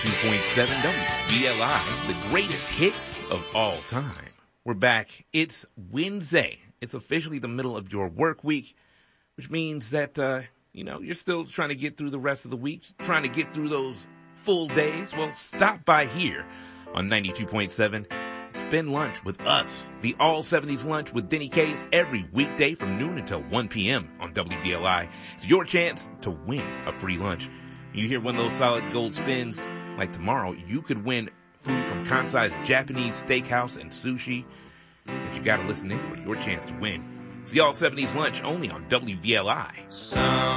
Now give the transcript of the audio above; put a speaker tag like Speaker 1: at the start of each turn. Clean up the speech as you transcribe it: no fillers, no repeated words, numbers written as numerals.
Speaker 1: 92.7 WVLI, the greatest hits of all time. We're back. It's Wednesday. It's officially the middle of your work week, which means that, you're still trying to get through the rest of the week, trying to get through those full days. Well, stop by here on 92.7. Spend lunch with us, the All 70s Lunch with Denny Case, every weekday from noon until 1 p.m. on WVLI. It's your chance to win a free lunch. You hear one of those solid gold spins, like tomorrow, you could win food from Kansai's Japanese Steakhouse and Sushi. But you gotta listen in for your chance to win. It's the All 70s Lunch only on WVLI.